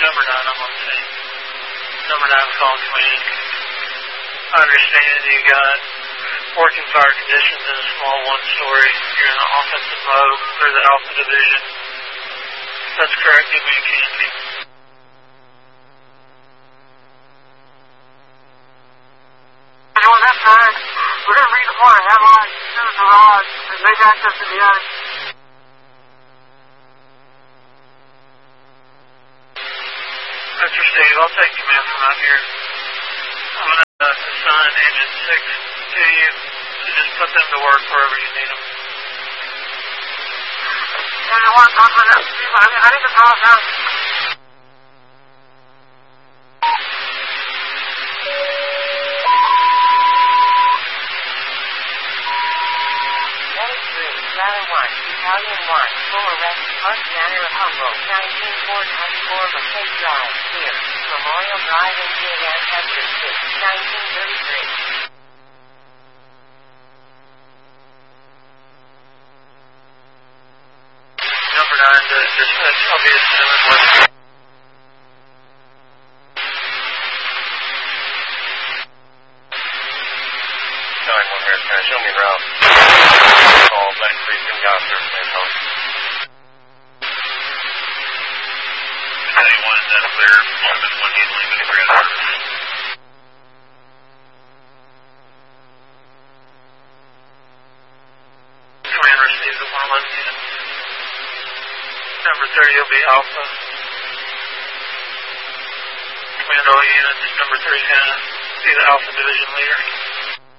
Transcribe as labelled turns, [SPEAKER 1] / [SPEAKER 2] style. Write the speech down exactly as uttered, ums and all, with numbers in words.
[SPEAKER 1] Number nine, I'm on scene. Number nine, calling command. I understand you got working fire conditions in a small one-story. You're in the offensive mode for the Alpha Division. That's correct. Give me a canopy.
[SPEAKER 2] On that side, we're going to redeploy a headline to the garage and make access to the attic.
[SPEAKER 1] Mister Steve, I'll take command from out here. I'm going to uh, assign Engine six to you, so just put them to work wherever you need them.
[SPEAKER 2] Hey, you want to talk about that, Steve? I need, I need to call us out.
[SPEAKER 3] Ladder one, Battalion one, full arrest, Park Manor of Humboldt, nineteen four ninety-four McKay Drive, here, Memorial Drive in Julian, Texas, nineteen thirty-three.
[SPEAKER 1] Number nine, to dispatch, I'll be assuming what's...
[SPEAKER 4] nine one here, can I show me route? Call back precinct officer, same home.
[SPEAKER 1] Anyone is that clear? seven one eight, leaving the ground service. Command receives the one eleven unit. Number thirty will be Alpha. Command all units, number three is going to be the Alpha Division leader.